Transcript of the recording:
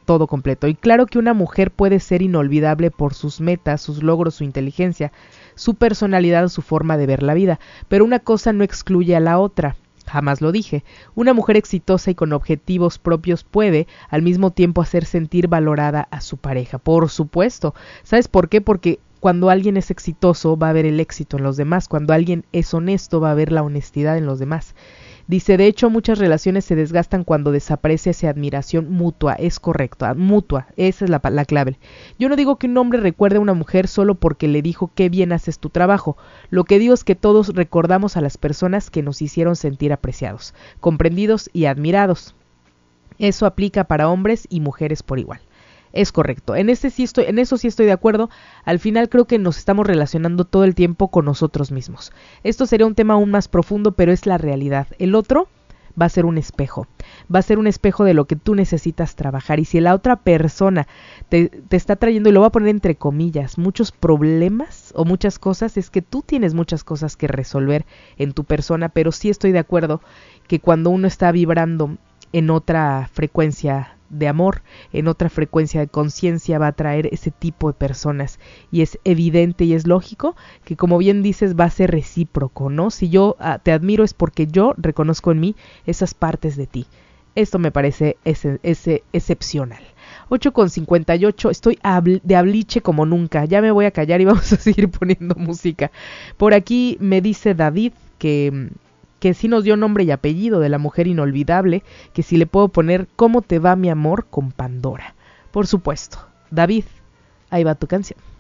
todo completo. Y claro que una mujer puede ser inolvidable por sus metas, sus logros, su inteligencia, su personalidad o su forma de ver la vida, pero una cosa no excluye a la otra. Jamás lo dije. Una mujer exitosa y con objetivos propios puede, al mismo tiempo, hacer sentir valorada a su pareja. Por supuesto. ¿Sabes por qué? Porque cuando alguien es exitoso va a ver el éxito en los demás. Cuando alguien es honesto va a ver la honestidad en los demás. Dice, de hecho, muchas relaciones se desgastan cuando desaparece esa admiración mutua. Es correcto, mutua. Esa es la clave. Yo no digo que un hombre recuerde a una mujer solo porque le dijo qué bien haces tu trabajo. Lo que digo es que todos recordamos a las personas que nos hicieron sentir apreciados, comprendidos y admirados. Eso aplica para hombres y mujeres por igual. Es correcto. En eso sí estoy de acuerdo. Al final creo que nos estamos relacionando todo el tiempo con nosotros mismos. Esto sería un tema aún más profundo, pero es la realidad. El otro va a ser un espejo. Va a ser un espejo de lo que tú necesitas trabajar. Y si la otra persona te está trayendo, y lo voy a poner entre comillas, muchos problemas o muchas cosas, es que tú tienes muchas cosas que resolver en tu persona, pero sí estoy de acuerdo que cuando uno está vibrando en otra frecuencia de amor, en otra frecuencia de conciencia, va a atraer ese tipo de personas, y es evidente y es lógico que, como bien dices, va a ser recíproco, ¿no? Si yo te admiro es porque yo reconozco en mí esas partes de ti. Esto me parece excepcional. 8:58, estoy de habliche como nunca. Ya me voy a callar y vamos a seguir poniendo música. Por aquí me dice David que sí nos dio nombre y apellido de la mujer inolvidable, que si le puedo poner ¿Cómo te va mi amor? Con Pandora. Por supuesto. David, ahí va tu canción.